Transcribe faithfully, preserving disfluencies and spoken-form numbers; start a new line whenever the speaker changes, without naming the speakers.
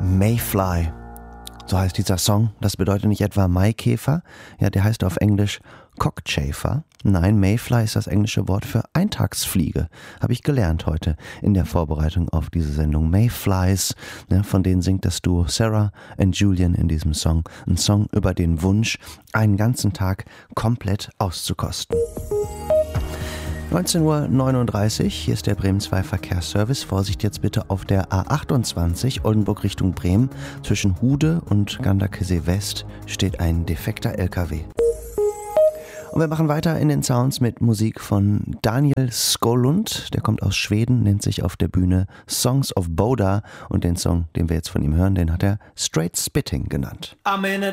Mayfly. So heißt dieser Song. Das bedeutet nicht etwa Maikäfer. Ja, der heißt auf Englisch Cockchafer. Nein, Mayfly ist das englische Wort für Eintagsfliege. Habe ich gelernt heute in der Vorbereitung auf diese Sendung. Mayflies, ne, von denen singt das Duo Sarah und Julian in diesem Song. Ein Song über den Wunsch, einen ganzen Tag komplett auszukosten. neunzehn Uhr neununddreißig, hier ist der Bremen zwei Verkehrsservice. Vorsicht jetzt bitte auf der A achtundzwanzig, Oldenburg Richtung Bremen. Zwischen Hude und Ganderkesee West steht ein defekter L K W. Und wir machen weiter in den Sounds mit Musik von Daniel Skolund. Der kommt aus Schweden, nennt sich auf der Bühne Songs of Boda. Und den Song, den wir jetzt von ihm hören, den hat er Straight Spitting genannt.
I'm in a